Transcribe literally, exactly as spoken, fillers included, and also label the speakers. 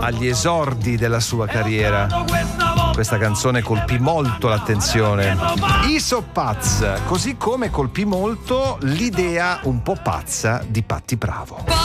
Speaker 1: agli esordi della sua carriera. Questa canzone colpì molto l'attenzione. I Soppaz, così come colpì molto l'idea un po' pazza di Patti Bravo.